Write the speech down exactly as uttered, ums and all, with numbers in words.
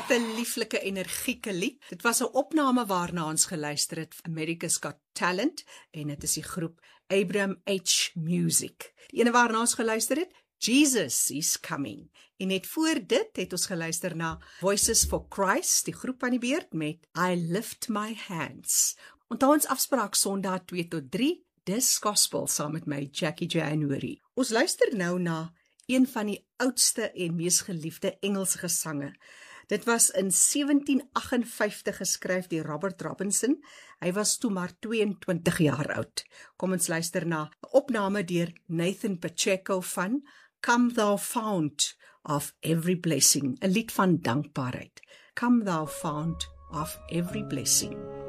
Wat 'n lieflike energieke lied. Dit was 'n opname waarna ons geluister het, America's Got Talent, en dit is die groep Abraham H. Music. Die ene waarna ons geluister het, Jesus is Coming. En net voor dit het ons geluister na Voices for Christ, die groep aan die beurt met I Lift My Hands. Onthou ons afspraak Sondag twee tot drie, dis Gospel saam met my Jackie January. Ons luister nou na een van die oudste en mees geliefde Engelse gesange. Dit was in sewentien agt vyftig geskryf deur Robert Robinson. Hy was toe maar tweeëntwintig jaar oud. Kom ons luister na 'n opname deur Nathan Pacheco van Come Thou Fount of Every Blessing, 'n lied van dankbaarheid. Come Thou Fount of Every Blessing.